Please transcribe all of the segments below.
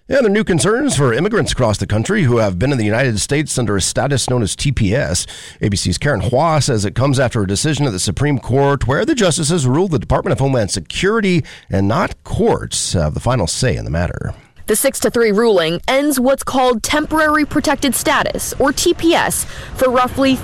And there are new concerns for immigrants across the country who have been in the United States under a status known as TPS. ABC's Karen Hua says it comes after a decision of the Supreme Court where the justices ruled the Department of Homeland Security and not courts have the final say in the matter. The 6-3 ruling ends what's called temporary protected status, or TPS, for roughly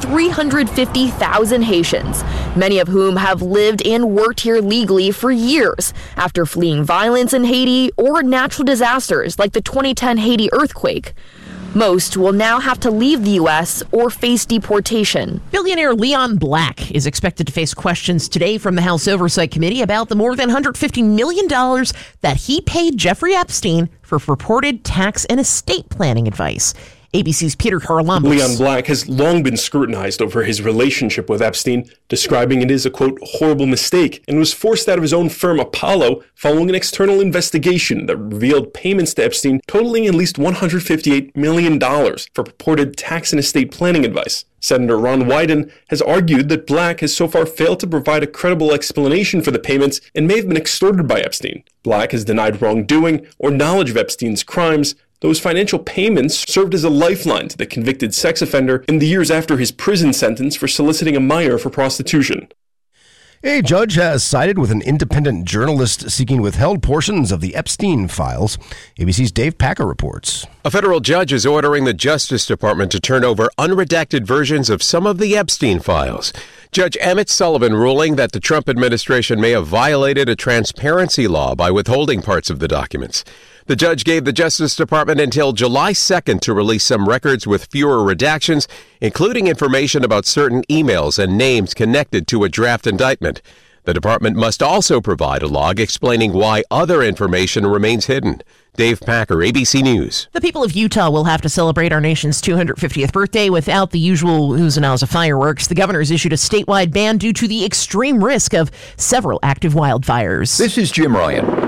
350,000 Haitians, many of whom have lived and worked here legally for years after fleeing violence in Haiti or natural disasters like the 2010 Haiti earthquake. Most will now have to leave the U.S. or face deportation. Billionaire Leon Black is expected to face questions today from the House Oversight Committee about the more than $150 million that he paid Jeffrey Epstein for purported tax and estate planning advice. ABC's Peter Haralambos. Leon Black has long been scrutinized over his relationship with Epstein, describing it as a, quote, horrible mistake, and was forced out of his own firm Apollo following an external investigation that revealed payments to Epstein totaling at least $158 million for purported tax and estate planning advice. Senator Ron Wyden has argued that Black has so far failed to provide a credible explanation for the payments and may have been extorted by Epstein. Black has denied wrongdoing or knowledge of Epstein's crimes. Those financial payments served as a lifeline to the convicted sex offender in the years after his prison sentence for soliciting a minor for prostitution. A judge has sided with an independent journalist seeking withheld portions of the Epstein files. ABC's Dave Packer reports. A federal judge is ordering the Justice Department to turn over unredacted versions of some of the Epstein files. Judge Emmett Sullivan ruling that the Trump administration may have violated a transparency law by withholding parts of the documents. The judge gave the Justice Department until July 2nd to release some records with fewer redactions, including information about certain emails and names connected to a draft indictment. The department must also provide a log explaining why other information remains hidden. Dave Packer, ABC News. The people of Utah will have to celebrate our nation's 250th birthday without the usual oohs and ahs of fireworks. The governor has issued a statewide ban due to the extreme risk of several active wildfires. This is Jim Ryan.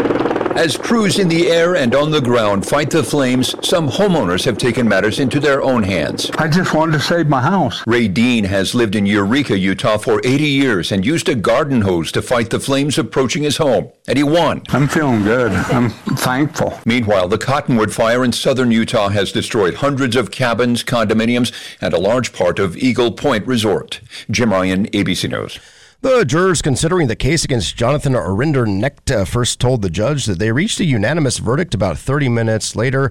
As crews in the air and on the ground fight the flames, some homeowners have taken matters into their own hands. I just wanted to save my house. Ray Dean has lived in Eureka, Utah for 80 years and used a garden hose to fight the flames approaching his home. And he won. I'm feeling good. I'm thankful. Meanwhile, the Cottonwood fire in southern Utah has destroyed hundreds of cabins, condominiums, and a large part of Eagle Point Resort. Jim Ryan, ABC News. The jurors considering the case against Jonathan Arinder-Knecht first told the judge that they reached a unanimous verdict about 30 minutes later,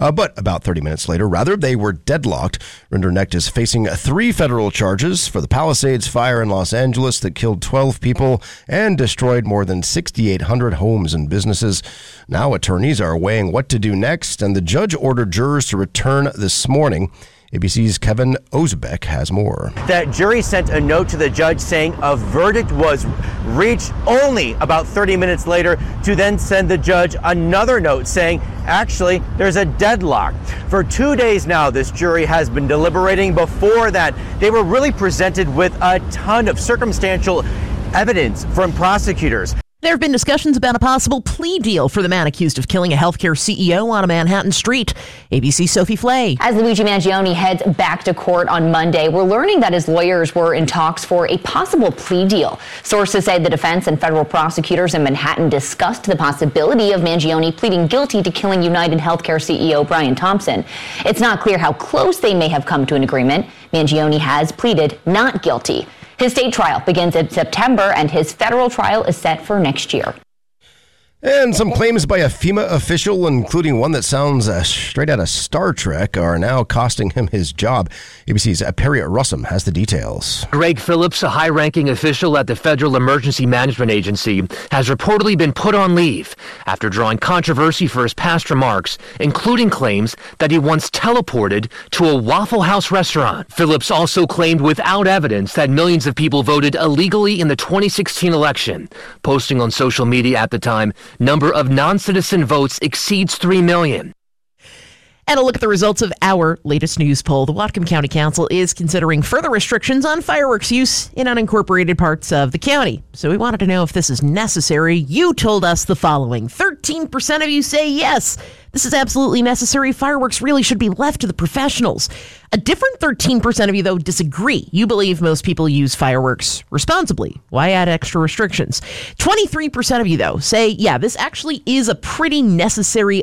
they were deadlocked. Arinder-Knecht is facing 3 federal charges for the Palisades fire in Los Angeles that killed 12 people and destroyed more than 6,800 homes and businesses. Now attorneys are weighing what to do next, and the judge ordered jurors to return this morning. ABC's Kevin Ozebek has more. That jury sent a note to the judge saying a verdict was reached only about 30 minutes later, to then send the judge another note saying, actually, there's a deadlock. For 2 days now, this jury has been deliberating. Before that, they were really presented with a ton of circumstantial evidence from prosecutors. There have been discussions about a possible plea deal for the man accused of killing a healthcare CEO on a Manhattan street. ABC's Sophie Flay. As Luigi Mangione heads back to court on Monday, we're learning that his lawyers were in talks for a possible plea deal. Sources say the defense and federal prosecutors in Manhattan discussed the possibility of Mangione pleading guilty to killing United Healthcare CEO Brian Thompson. It's not clear how close they may have come to an agreement. Mangione has pleaded not guilty. His state trial begins in September, and his federal trial is set for next year. And some claims by a FEMA official, including one that sounds straight out of Star Trek, are now costing him his job. ABC's Perry Russum has the details. Greg Phillips, a high-ranking official at the Federal Emergency Management Agency, has reportedly been put on leave after drawing controversy for his past remarks, including claims that he once teleported to a Waffle House restaurant. Phillips also claimed without evidence that millions of people voted illegally in the 2016 election, posting on social media at the time, number of non-citizen votes exceeds 3 million. And a look at the results of our latest news poll. The Whatcom County Council is considering further restrictions on fireworks use in unincorporated parts of the county. So we wanted to know if this is necessary. You told us the following. 13% of you say yes, this is absolutely necessary. Fireworks really should be left to the professionals. A different 13% of you, though, disagree. You believe most people use fireworks responsibly. Why add extra restrictions? 23% of you, though, say, yeah, this actually is a pretty necessary